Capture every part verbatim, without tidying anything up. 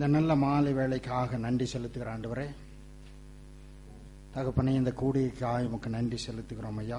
இந்த நல்ல மாலை வேளைக்காக நன்றி செலுத்துகிற ஆண்டவரே, தகப்பனே இந்த கூடியைக்காக உமக்கு நன்றி செலுத்துகிறோம் ஐயா.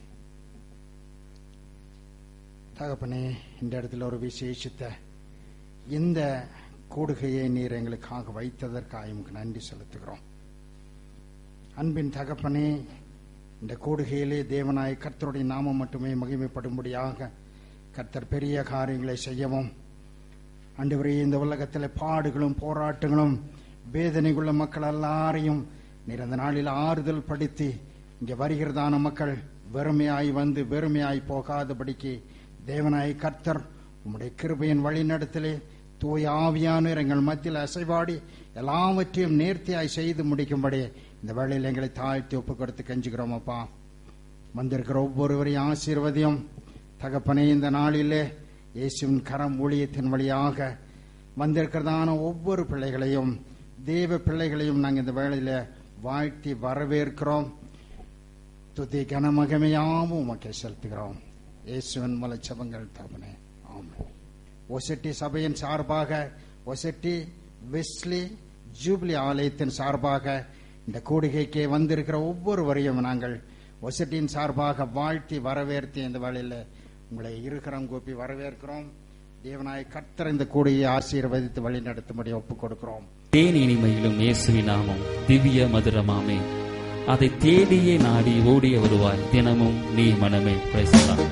தகப்பனே, இந்த இடத்துல ஒரு விசேஷித்த இந்த கூடுகையை நீர் எங்களுக்காக வைத்ததற்காக உமக்கு நன்றி செலுத்துகிறோம். அன்பின் தகப்பனே, இந்த கூடுகையிலே தேவனாய் கர்த்தருடைய நாமம் மட்டுமே மகிமைப்படும்படியாக கர்த்தர் பெரிய காரியங்களை செய்யவும், ஆண்டவரே இந்த உலகத்தில் பாடுகளும் போராட்டங்களும் வேதனைக்குள்ள மக்கள் எல்லாரையும் நீர் அந்த நாளில் ஆறுதல் படுத்தி இங்கே வருகிறதான மக்கள் வெறுமையாய் வந்து வெறுமையாய் போகாதபடிக்கு தேவனாய் கர்த்தர் உம்முடைய கிருபையின் வழிநடத்திலே தூய ஆவியானவர் எங்கள் மத்தியில் அசைவாடி எல்லாவற்றையும் நேர்த்தியாய் செய்து முடிக்கும்படி இந்த வேளையில் எங்களை தாழ்த்தி ஒப்பு கொடுத்து கெஞ்சுகிறோம். அப்பா, வந்திருக்கிற ஒவ்வொருவரையும் ஆசீர்வதியும் தகப்பனே. இந்த நாளிலே இயேசுவின் கரம் ஊழியத்தின் வழியாக வந்திருக்கிறதான ஒவ்வொரு பிள்ளைகளையும் தேவ பிள்ளைகளையும் நாங்கள் இந்த வேளையில வாழ்த்தி வரவேற்கிறோம். துதி கனமகமையாவும் உமக்கே செலுத்துகிறோம். இயேசுவின் மலைச்சபங்கள் தகப்பனே, ஆமென். ஒசட்டி சபையின் சார்பாக, ஒசட்டி வெஸ்லி ஜூப்ளி ஆலயத்தின் சார்பாக இந்த கூடுகைக்கு வந்திருக்கிற ஒவ்வொருவரையும் நாங்கள் ஒசட்டியின் சார்பாக வாழ்த்தி வரவேற்று இந்த வேளையில் உங்களை இருக்கிறோம் கூப்பி வரவேற்கிறோம். தேவனாய் கர்த்தர் இந்த கூடியை ஆசீர்வதித்து வழி நடத்தும்படி ஒப்புக் கொடுக்கிறோம். தேன் இனிமையிலும் இயேசுவின் நாமம் திவ்ய மதுரமாமே, அதை தேடியே நாடி ஓடிய வருவாய் தினமும் நீ மனமே. Praise the Lord.